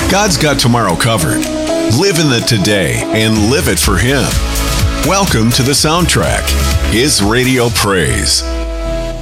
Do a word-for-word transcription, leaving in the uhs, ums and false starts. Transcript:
God's got tomorrow covered. Live in the today and live it for Him. Welcome to The Soundtrack, His radio praise.